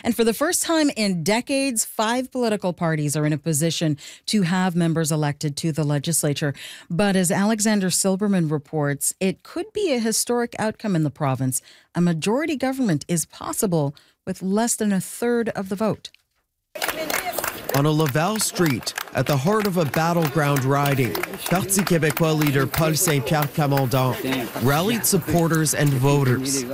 And for the first time in decades, 5 political parties are in a position to have members elected to the legislature. But as Alexander Silberman reports, it could be a historic outcome in the province. A majority government is possible with less than a third of the vote. On a Laval street, at the heart of a battleground riding, Parti Québécois leader Paul Saint-Pierre Plamondon rallied supporters and voters